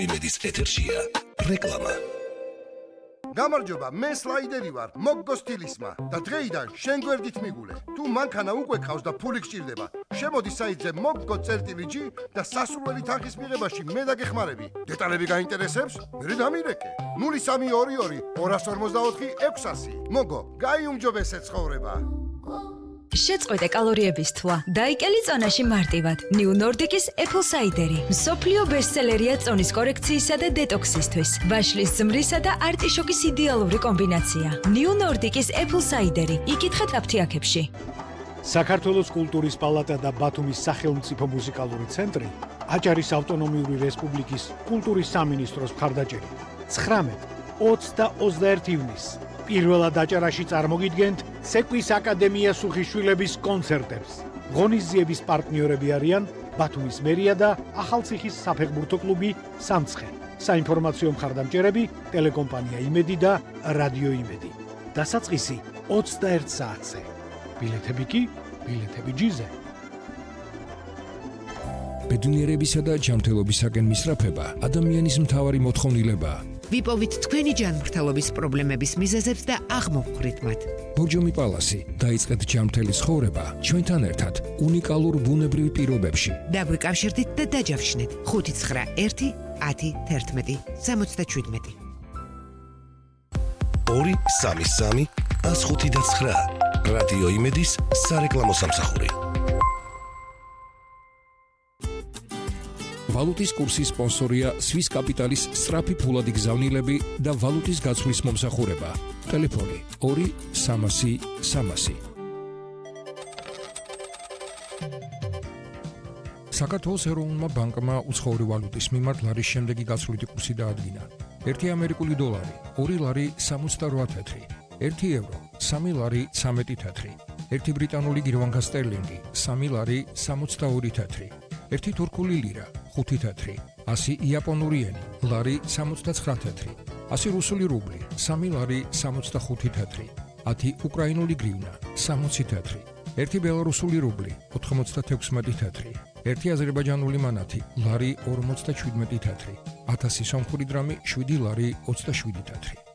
იმედის ეთერშია რეკლამა. გამარჯობა, მე სლაიდერი ვარ, მოგგო სტილისმა და დღეიდან შენ გვერდით მიგულე. თუ მანქანა უკვე ყავს და ფული გჭირდება, შემოდი საიტზე moggo.gi და სასურველი თანხის მიღებაში მე დაგეხმარები. დეტალები გაინტერესებს? მე დამირეკე. 0322 254 600. მოგო, გაიუმჯობესე ცხოვრება. შეწყვეტე კალორიების თვლა. დაიკელი წონაში მარტივად. New Nordic-ის Apple Cider-ი. მსოფლიო ბესტსელერია წონის კორექციისა და დეტოქსისთვის. ვაშლის ზმრისა და არტიშოკის იდეალური კომბინაცია. New Nordic-ის Apple Cider-ი. იკითხეთ აფთიაქებში. საქართველოს კულტურის პალატა და ბათუმის სახელმწიფო მუსიკალური ცენტრი აჭარის ავტონომიური რესპუბლიკის კულტურის სამინისტროს მხარდაჭერით 19, 20 და 21 ივნისს პირველად აჭარაში წარმოგიდგენთ ცეკვის აკადემია სუხიშვილების კონცერტებს. ღონისძიების პარტნიორები არიან ბათუმის მერია და ახალციხის საფეხბურთო კლუბი სამცხე. საინფორმაციო მხარდამჭერები ტელეკომპანია იმედი და რადიო იმედი. დასაწყისი 21 საათზე. ბილეთები კი ბილეთები ჯიზე. ბედნიერებისა და ჯანმრთელობისაკენ მისწრაფება ადამიანის მთავარი მოთხოვნილებაა. ვიპოვით თქვენი ჯანმრთელობის პრობლემების მიზეზებს და აღმოვხვრით მათ. ბორჯომი პალასი, დაიწყეთ ჯანმრთელი ცხოვრება ჩვენთან ერთად უნიკალურ ბუნებრივ პირობებში. დაგვიკავშირდით და დაჯავშნეთ 591 10 11 77. 233 105 რადიო იმედის სარეკლამო სამსახური. ვალუტის კურსის სპონსორია Swiss Capital-ის სწრაფი ფულადი გზავნილები და ვალუტის გაცვლის მომსახურება. ტელეფონი 2-300 300. საქართველოს ეროვნულმა ბანკმა უცხოური ვალუტის მიმართ ლარის შემდეგი გაცვლითი კურსი დაადგინა. 1 ამერიკული დოლარი 2 ლარი 68 თეთრი, 1 ევრო 3 ლარი 13 თეთრი, 1 ბრიტანული გირვანკა სტერლინგი 3 ლარი 62 თეთრი, 1 თურქული ლირა 5 თეთრი, 100 იაპონური ენი ლარი 69 თეთრი, 100 რუსული რუბლი 3 ლარი 65 თეთრი, 10 უკრაინული გრივნა 60 თეთრი, 1 ბელარუსული რუბლი 96 თეთრი, 1 აზერბაიჯანული მანათი ლარი 47 თეთრი, 1000 სომხური დრამი 7 ლარი 27 თეთრი.